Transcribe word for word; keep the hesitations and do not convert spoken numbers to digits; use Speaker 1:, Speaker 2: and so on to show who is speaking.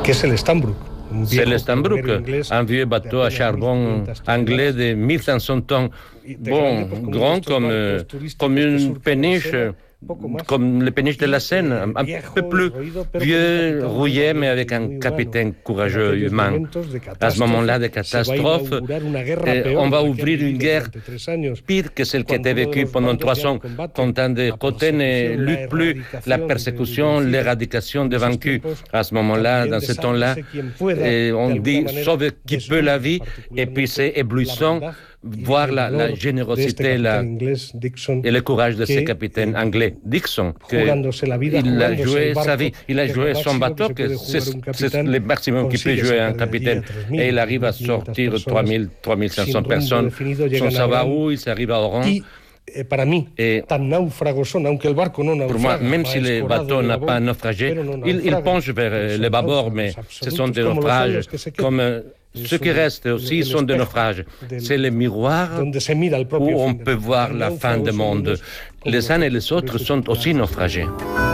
Speaker 1: c'est le Stanbrook.
Speaker 2: C'est le Stanbrook, un vieux bateau à charbon anglais de mille cinq cents tonnes. Bon, grand comme, comme une péniche, comme le péniche de la Seine, un peu plus vieux, rouillé, mais avec un capitaine courageux, humain. À ce moment-là, des catastrophes, on va ouvrir une guerre pire que celle qui a été vécue pendant trois ans, quand un des côtés ne lutte plus la persécution, l'éradication des vaincus. À ce moment-là, dans ce temps-là, on dit « sauve qui peut la vie », et puis c'est éblouissant voir la, la générosité la, et le courage de ce capitaine anglais, Dixon, qu'il a joué sa vie, il a joué son bateau, que c'est, c'est le maximum qu'il peut jouer un capitaine, et il arrive à sortir trois mille, trois mille cinq cents personnes, sans savoir où, il s'arrive à Oran. Et pour moi, même si le bateau n'a pas naufragé, il, il penche vers le bâbord, mais ce sont des naufrages comme ceux qui restent aussi sont des naufrages. C'est le miroir où on peut voir la fin du monde. Les uns et les autres sont aussi naufragés.